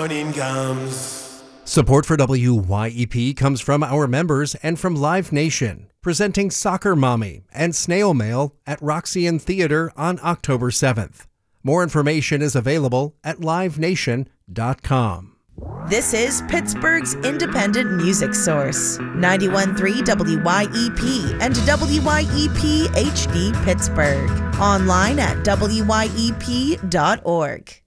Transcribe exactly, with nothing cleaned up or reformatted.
morning comes. Support for W Y E P comes from our members and from Live Nation, presenting Soccer Mommy and Snail Mail at Roxy Theater on October seventh. More information is available at live nation dot com. This is Pittsburgh's independent music source, ninety-one point three W Y E P and W Y E P H D Pittsburgh. Online at W Y E P dot org.